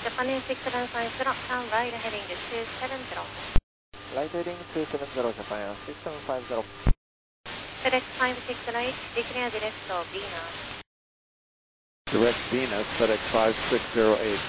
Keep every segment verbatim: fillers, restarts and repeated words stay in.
Japan six seven five zero, turn right heading two seven zero. Right heading two seven zero, Japan six seven five zero. FedEx five six zero eight, declare direct to Venus. Direct Venus, FedEx five six zero eight.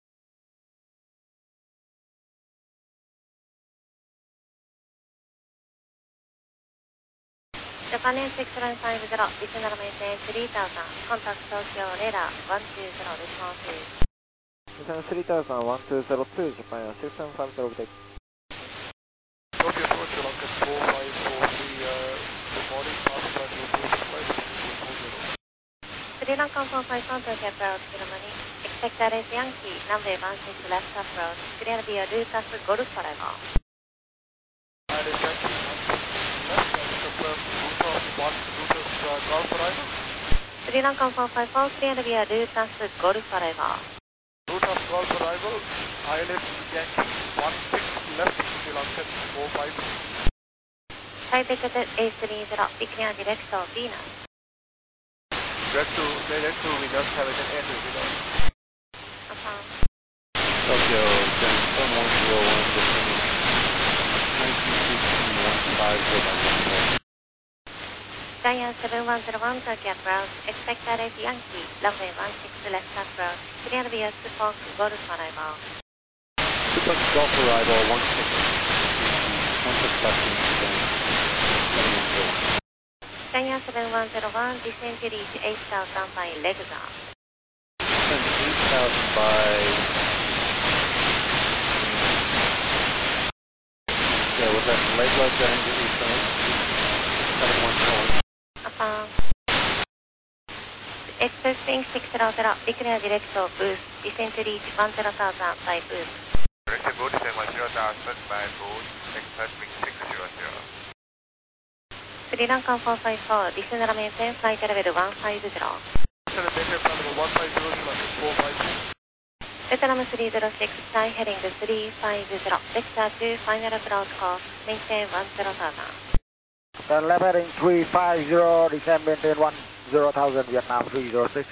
Japan six seven five zero, additional maintain three thousand, contact Tokyo radar one two zero, response two. Japan three thousand, one two zero two, Japan six seven five zero, take. Tokyo Tokyo, Lanka four five four three, uh, good morning, pass by to Boost Flight, Sri Lanka four five four, Tokyo approach, Germany. Expect R S Yankee, runway one six left approach, clear via Lucas Golf arrival. R S Yankee, left, I confirm, Lucas one, Lucas uh, Golf arrival. Sri Lanka four five four, clear via Lucas Golf arrival. Lucas Golf arrival, I L S Yankee one six left, Sri Lanka four five. Taipei A three zero, declare direct to Venus. Direct to, direct to Venus, have an entry, Venus. Affirm. Tokyo, Japan seven one zero one, Japan nineteen sixteen one five zero. Giant seven one zero one, Tokyo approach, expect R S Yankee, runway one six left approach, clear via Suffolk Golf arrival. Suffolk Golf arrival, one six, one six left, Japan seven one zero. Giant seven one zero one, descend to reach eight thousand by Legza. Descend eight thousand by... Yeah, was that Legza getting to Eastern seven one zero one? Affirm. Expecting six zero zero, declare direct to Boost, descend to reach one zero thousand by Boost. Direct to Boost, one zero thousand by Boost, expecting six zero zero. Sri Lanka four five four, additional maintain flight level one five zero. Additional maintain flight level one five zero, Sri Lanka four five. Vietnam three zero six, fly heading three five zero, vector two, final approach course, maintain one zero thousand. Then left heading three five zero, descend maintain one zero thousand, Vietnam three zero six.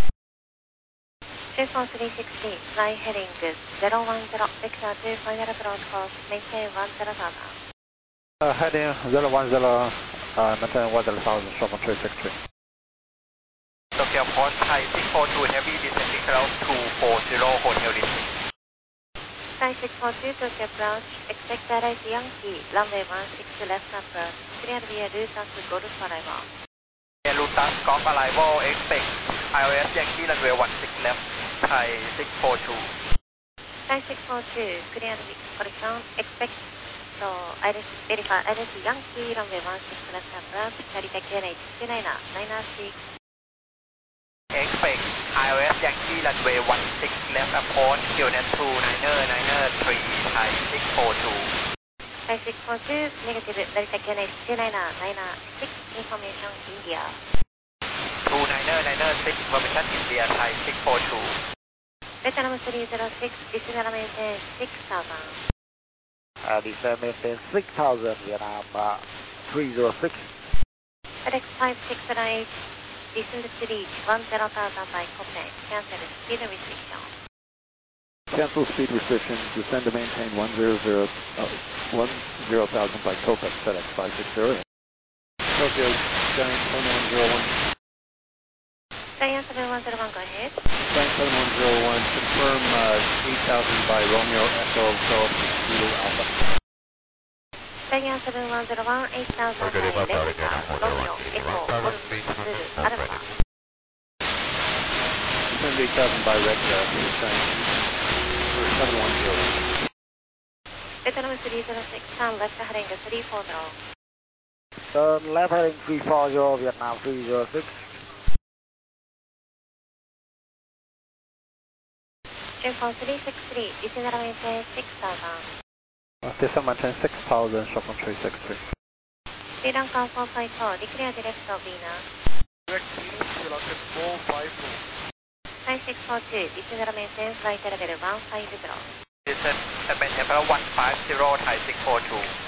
J four three sixty, fly heading zero one zero, vector two, final approach course, maintain one zero thousand. Uh, heading zero one zero, uh, maintain one zero thousand, Sherman three six three. Tokyo Port Thai six four two, heavy descending cloud two four zero, hotel listing. Sky six four two, Tokyo approach, expect R S Yankee, runway one six left approach, clear via Lucas Golf arrival. Lucas Golf arrival, expect I O S Yankee runway one six left, Thai six four two. Sky six four two, clear correction, expect so I R S, verify I R S Yankee, runway one six left approach, Charita K N H two nine nine six. Expect I O S Yankee runway one six left approach, Q N two nine nine three, Thai six four two. Sky six four two, negative, Charita K N H two nine nine six, information India. two nine nine six, information India, Thai six four two. Vietnam three zero six, additional maintain six thousand. Uh, descend maintain six thousand, Vietnam uh, three zero six. FedEx five six zero eight, descend to reach one zero thousand by Copen, cancel speed restriction. Cancel speed restrictions, descend to maintain one zero zero, uh, one zero thousand by Copen, FedEx five six zero eight. Tokyo, Giant seven one zero one. Giant seven one zero one, go ahead. Giant seven one zero one, confirm uh, eight thousand by Romeo Echo Golf Zulu Alpha. Giant seven one zero one, eight thousand by Delta, Romeo Echo Golf Zulu Alpha. Descend eight thousand by Recta, Giant seven one zero one. Vietnam three zero six, turn left heading three four zero. Turn left heading three four zero, Vietnam three zero six. J four three six three, additional maintain six thousand. Uh, descend maintain six thousand, Sherman three six three. Sri Lanka four five four, declare direct to Venus. Direct Venus, Sri Lanka four five four. Sky six four two, additional maintain flight level one five zero. Descend maintain one five zero, Thai six four two.